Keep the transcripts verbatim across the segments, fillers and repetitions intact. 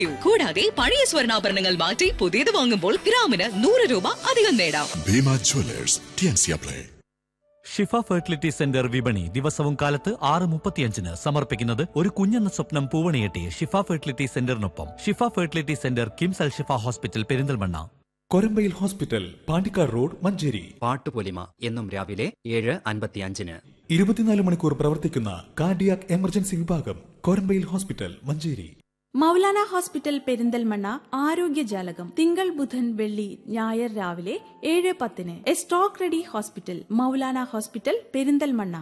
കൂടാതെ പഴയ സ്വർണ്ണാഭരണങ്ങൾ മാറ്റി പുതിയത് വാങ്ങുമ്പോൾ ഗ്രാമിന് നൂറ് രൂപ അധികം നേടാം. Bhima Jewellers T&C apply. ഷിഫ ഫെർട്ടിലിറ്റി സെന്റർ വിപണി ദിവസവും കാലത്ത് ആറ് മുപ്പത്തിയഞ്ചിന് സമർപ്പിക്കുന്നത് ഒരു കുഞ്ഞെന്ന സ്വപ്നം പൂവണിയെട്ടി ഷിഫ ഫെർട്ടിലിറ്റി സെന്ററിനൊപ്പം. ഷിഫ ഫെർട്ടിലിറ്റി സെന്റർ കിംസ് അൽ ഷിഫ hospital Perinthalmanna. Korambayil hospital, Pandikkad road, Manjeri. Pattupolima എന്നും രാവിലെ ഏഴ് അൻപത്തിയഞ്ചിന്. ഇരുപത്തിനാല് മണിക്കൂർ പ്രവർത്തിക്കുന്ന കാർഡിയാക് എമർജൻസി വിഭാഗം, കൊരമ്പയിൽ ഹോസ്പിറ്റൽ, മഞ്ചേരി. മൗലാന ഹോസ്പിറ്റൽ പെരിന്തൽമണ്ണ ആരോഗ്യജാലകം തിങ്കൾ ബുധൻ വെള്ളി ഞായർ രാവിലെ ഏഴ് പത്തിന്. A stock ready hospital, Maulana hospital Perinthalmanna.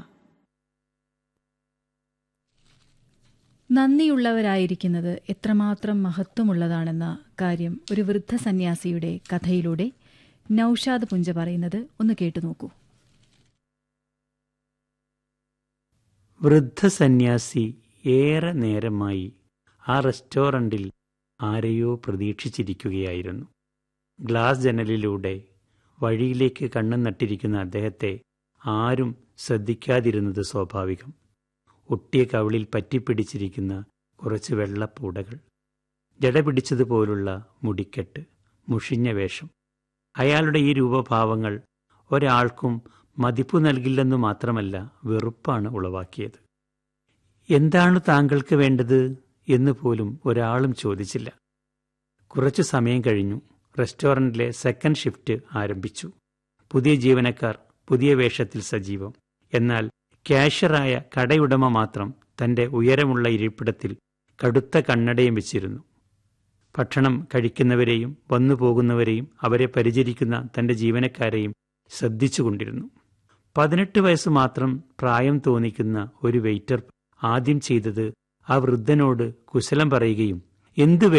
നന്ദിയുള്ളവരായിരിക്കുന്നത് എത്രമാത്രം മഹത്വമുള്ളതാണെന്ന കാര്യം ഒരു വൃദ്ധ സന്യാസിയുടെ കഥയിലൂടെ നൌഷാദ് പുഞ്ച പറയുന്നത് ഒന്ന് കേട്ടുനോക്കൂ. വൃദ്ധ സന്യാസി ഏറെ നേരമായി ആ റെസ്റ്റോറന്റിൽ ആരെയോ പ്രതീക്ഷിച്ചിരിക്കുകയായിരുന്നു. ഗ്ലാസ് ജനലിലൂടെ വഴിയിലേക്ക് കണ്ണും നട്ടിരിക്കുന്ന അദ്ദേഹത്തെ ആരും ശ്രദ്ധിക്കാതിരുന്നത് സ്വാഭാവികം. ഒട്ടിയ കവിളിൽ പറ്റിപ്പിടിച്ചിരിക്കുന്ന കുറച്ച് വെള്ളപ്പൂടകൾ, ജട പിടിച്ചതുപോലുള്ള മുടിക്കെട്ട്, മുഷിഞ്ഞ വേഷം. അയാളുടെ ഈ രൂപഭാവങ്ങൾ ഒരാൾക്കും മതിപ്പു നൽകില്ലെന്നു മാത്രമല്ല, വെറുപ്പാണ് ഉളവാക്കിയത്. എന്താണ് താങ്കൾക്ക് വേണ്ടത് എന്ന് പോലും ഒരാളും ചോദിച്ചില്ല. കുറച്ചു സമയം കഴിഞ്ഞു. റെസ്റ്റോറൻറ്റിലെ സെക്കൻഡ് ഷിഫ്റ്റ് ആരംഭിച്ചു. പുതിയ ജീവനക്കാർ പുതിയ വേഷത്തിൽ സജീവം. എന്നാൽ ക്യാഷ്യറായ കടയുടമ മാത്രം തൻ്റെ ഉയരമുള്ള ഇരിപ്പിടത്തിൽ കടുത്ത കണ്ണടയും വെച്ചിരുന്നു. ഭക്ഷണം കഴിക്കുന്നവരെയും വന്നു പോകുന്നവരെയും അവരെ പരിചരിക്കുന്ന തൻ്റെ ജീവനക്കാരെയും ശ്രദ്ധിച്ചുകൊണ്ടിരുന്നു. പതിനെട്ട് വയസ്സ് മാത്രം പ്രായം തോന്നിക്കുന്ന ഒരു വെയിറ്റർ ആദ്യം ചെയ്തത് ആ വൃദ്ധനോട് കുശലം പറയുകയും എന്തു